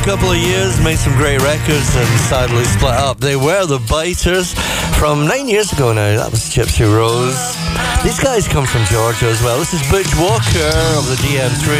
couple of years, made some great records, and sadly split up. They were the Biters from 9 years ago now. That was Gypsy Rose. These guys come from Georgia as well. This is Butch Walker of the DM3.